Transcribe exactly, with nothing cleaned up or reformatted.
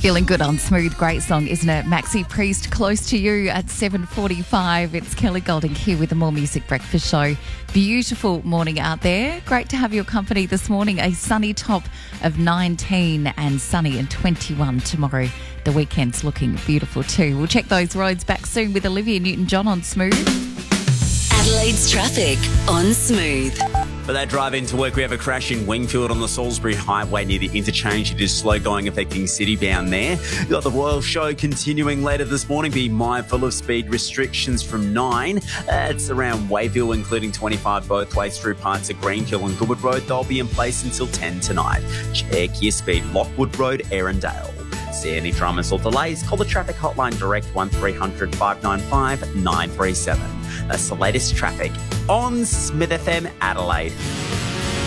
Feeling good on Smooth. Great song, isn't it? Maxi Priest, close to you at seven forty-five. It's Kelly Golding here with the More Music Breakfast Show. Beautiful morning out there. Great to have your company this morning. A sunny top of nineteen and sunny and twenty-one tomorrow. The weekend's looking beautiful too. We'll check those roads back soon with Olivia Newton-John on Smooth. Adelaide's traffic on Smooth. For that drive into work, we have a crash in Wingfield on the Salisbury Highway near the interchange. It is slow going, affecting City bound there. You've got the Royal Show continuing later this morning. Be mindful of speed restrictions from nine. Uh, it's around Wayville, including twenty-five both ways through parts of Greenhill and Goodwood Road. They'll be in place until ten tonight. Check your speed. Lockwood Road, Arundel. See any dramas or delays? Call the traffic hotline direct one three hundred five nine five nine three seven. That's the latest traffic on Smith F M Adelaide.